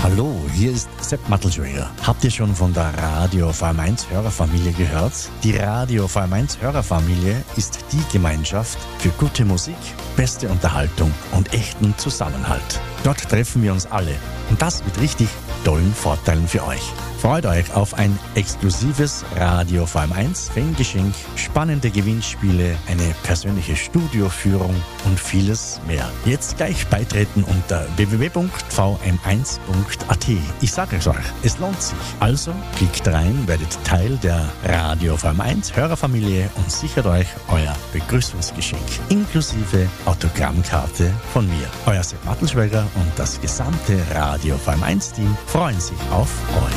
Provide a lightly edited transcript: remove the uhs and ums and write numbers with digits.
Hallo, hier ist Sepp Mattelschweiger. Habt ihr schon von der Radio VM1 Hörerfamilie gehört? Die Radio VM1 Hörerfamilie ist die Gemeinschaft für gute Musik, beste Unterhaltung und echten Zusammenhalt. Dort treffen wir uns alle und das mit richtig tollen Vorteilen für euch. Freut euch auf ein exklusives Radio VM1 Fangeschenk, spannende Gewinnspiele, eine persönliche Studioführung und vieles mehr. Jetzt gleich beitreten unter www.vm1.at. Ich sage es euch, es lohnt sich. Also klickt rein, werdet Teil der Radio VM1 Hörerfamilie und sichert euch euer Begrüßungsgeschenk inklusive Autogrammkarte von mir. Euer Sepp Mattelschweiger und das gesamte Radio VM1 Team freuen sich auf euch.